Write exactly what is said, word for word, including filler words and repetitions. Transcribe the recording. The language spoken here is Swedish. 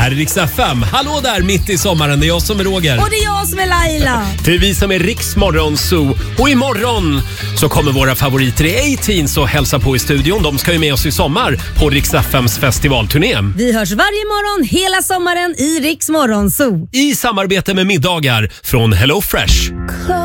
här är Rix F M. Hallå där mitt i sommaren, det är jag som är Roger. Och det är jag som är Laila. Det är vi som är Rix Morgon Zoo. Och imorgon så kommer våra favoriter i A-Teens och hälsa på i studion. De ska ju med oss i sommar på Rix F M's festivalturné. Vi hörs varje morgon hela sommaren i Rix Morgon Zoo. I samarbete med middagar från Hello Fresh.